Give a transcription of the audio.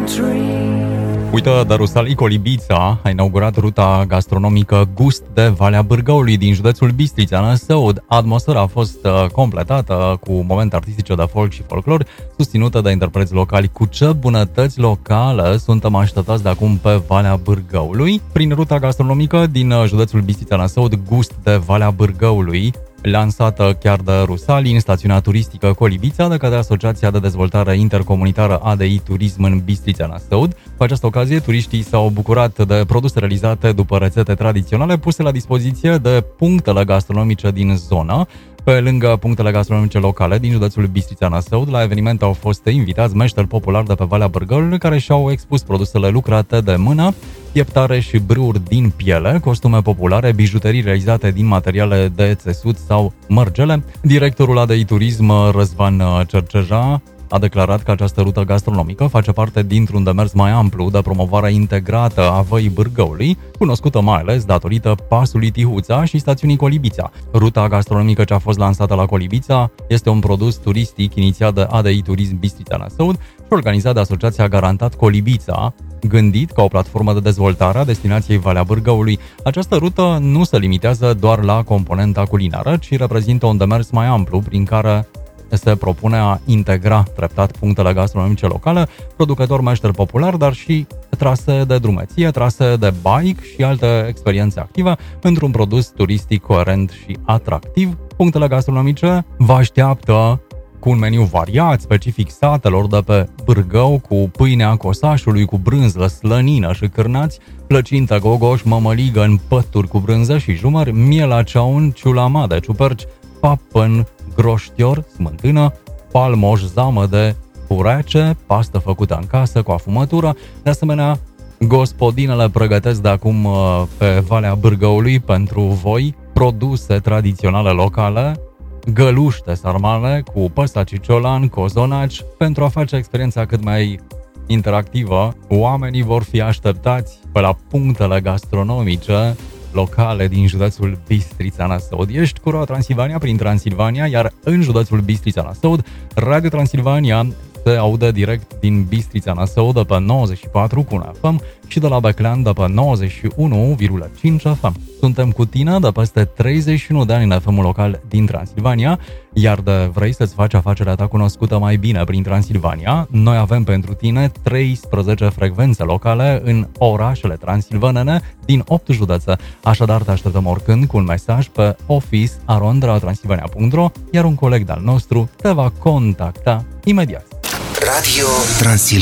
Uită de Rusal Icolibița a inaugurat ruta gastronomică Gust de Valea Bârgăului din județul Bistrița, Năsăud. Atmosfera a fost completată cu momente artistice de folk și folclor, susținută de interpreți locali. Cu ce bunătăți locale suntem așteptați de acum pe Valea Bârgăului? Prin ruta gastronomică din județul Bistrița, Năsăud, Gust de Valea Bârgăului, lansată chiar de Rusali în stațiunea turistică Colibița de către Asociația de Dezvoltare Intercomunitară ADI Turism în Bistrița, Năsăud. Cu această ocazie, turiștii s-au bucurat de produse realizate după rețete tradiționale puse la dispoziție de punctele gastronomice din zonă. Pe lângă punctele gastronomice locale din județul Bistrița, Năsăud, la eveniment au fost invitați meșteri populari de pe Valea Bârgăului care și-au expus produsele lucrate de mână, pieptare și brâuri din piele, costume populare, bijuterii realizate din materiale de țesut sau mărgele. Directorul ADI Turism, Răzvan Cerceja, a declarat că această rută gastronomică face parte dintr-un demers mai amplu de promovare integrată a Văii Bârgăului, cunoscută mai ales datorită pasului Tihuța și stațiunii Colibița. Ruta gastronomică ce a fost lansată la Colibița este un produs turistic inițiat de ADI Turism Bistrița, Năsăud și organizat de Asociația Garantat Colibița, gândit ca o platformă de dezvoltare a destinației Valea Bârgăului. Această rută nu se limitează doar la componenta culinară, ci reprezintă un demers mai amplu prin care se propune a integra treptat punctele gastronomice locale, producători meșteri populari, dar și trasee de drumeție, trasee de bike și alte experiențe active într-un produs turistic coerent și atractiv. Punctele gastronomice vă așteaptă cu un meniu variat, specific satelor de pe Bârgău, cu pâinea cosașului, cu brânză, slănină și cârnați, plăcintă gogoș, mămăligă în pături cu brânză și jumări, miela ceaun, ciulama de ciuperci, papăn, groștior, smântână, palmoș, zamă de purece, pastă făcută în casă cu afumătură. De asemenea, gospodinele pregătesc de acum pe Valea Bârgăului pentru voi produse tradiționale locale, găluște sarmale cu păstaci ciolan, cozonaci. Pentru a face experiența cât mai interactivă, oamenii vor fi așteptați pe la punctele gastronomice locale din județul Bistrița, Năsăud. Ești cu Roa Transilvania prin Transilvania, iar în județul Bistrița, Năsăud, Radio Transilvania se aude direct din Bistrița, Năsăud pe 94,1 FM și de la Beclean de pe 91,5 FM. Suntem cu tine de peste 31 de ani în FM-ul local din Transilvania, iar de vrei să-ți faci afacerea ta cunoscută mai bine prin Transilvania, noi avem pentru tine 13 frecvențe locale în orașele transilvanene din 8 județe. Așadar, te așteptăm oricând cu un mesaj pe office@transilvania.ro, iar un coleg de-al nostru te va contacta imediat. Radio Transilvania.